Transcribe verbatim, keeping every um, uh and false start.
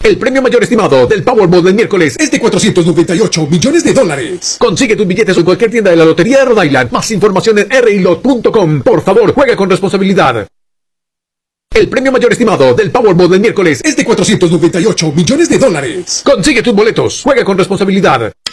El premio mayor estimado del Powerball del miércoles es de cuatrocientos noventa y ocho millones de dólares. Consigue tus billetes en cualquier tienda de la Lotería de Rhode Island. Más información en r i lot punto com. Por favor, juega con responsabilidad. El premio mayor estimado del Powerball del miércoles es de cuatrocientos noventa y ocho millones de dólares. Consigue tus boletos. Juega con responsabilidad.